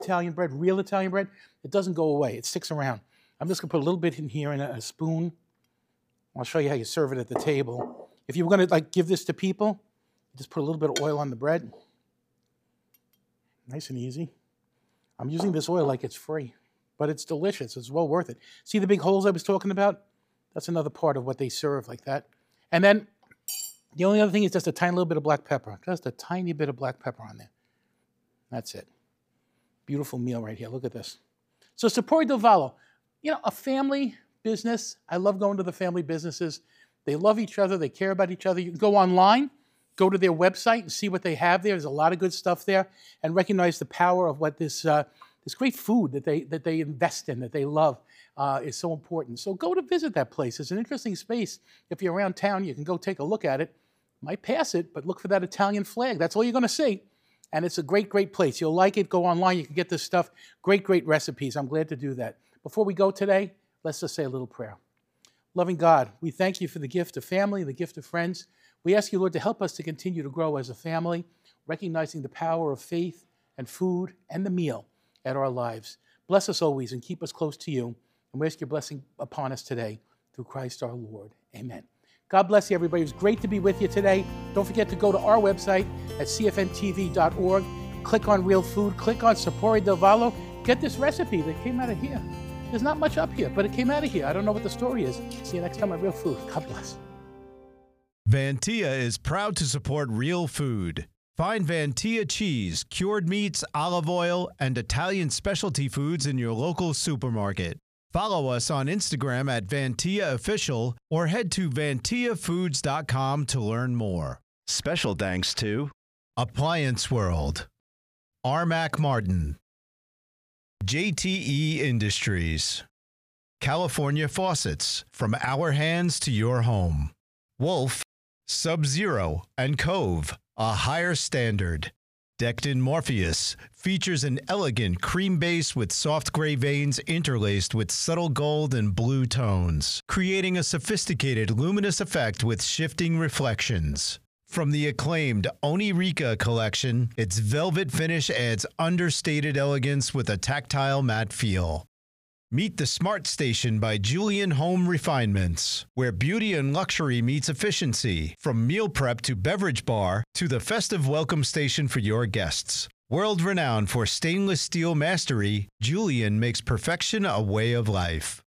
Italian bread, real Italian bread, it doesn't go away. It sticks around. I'm just going to put a little bit in here in a spoon. I'll show you how you serve it at the table. If you were going to like give this to people, just put a little bit of oil on the bread. Nice and easy. I'm using this oil like it's free, but it's delicious. It's well worth it. See the big holes I was talking about? That's another part of what they serve like that. And then the only other thing is just a tiny little bit of black pepper. Just a tiny bit of black pepper on there. That's it. Beautiful meal right here. Look at this. So Sapori del Vallo, you know, a family business. I love going to the family businesses. They love each other. They care about each other. You can go online, go to their website and see what they have there. There's a lot of good stuff there, and recognize the power of what this great food that they invest in, that they love, is so important. So go to visit that place. It's an interesting space. If you're around town, you can go take a look at it. Might pass it, but look for that Italian flag. That's all you're going to see. And it's a great, great place. You'll like it. Go online. You can get this stuff. Great, great recipes. I'm glad to do that. Before we go today, let's just say a little prayer. Loving God, we thank you for the gift of family, the gift of friends. We ask you, Lord, to help us to continue to grow as a family, recognizing the power of faith and food and the meal at our lives. Bless us always and keep us close to you. And we ask your blessing upon us today through Christ our Lord. Amen. God bless you, everybody. It was great to be with you today. Don't forget to go to our website at cfntv.org. Click on Real Food. Click on Sapori del Vallo. Get this recipe that came out of here. There's not much up here, but it came out of here. I don't know what the story is. See you next time on Real Food. God bless. Vantia is proud to support Real Food. Find Vantia cheese, cured meats, olive oil, and Italian specialty foods in your local supermarket. Follow us on Instagram at Vantia Official or head to vantiafoods.com to learn more. Special thanks to Appliance World, Armac Martin, JTE Industries, California Faucets, from our hands to your home, Wolf, Sub-Zero, and Cove, a higher standard. Decked Morpheus features an elegant cream base with soft gray veins interlaced with subtle gold and blue tones, creating a sophisticated luminous effect with shifting reflections. From the acclaimed Onirica collection, its velvet finish adds understated elegance with a tactile matte feel. Meet the Smart Station by Julian Home Refinements, where beauty and luxury meets efficiency, from meal prep to beverage bar to the festive welcome station for your guests. World-renowned for stainless steel mastery, Julian makes perfection a way of life.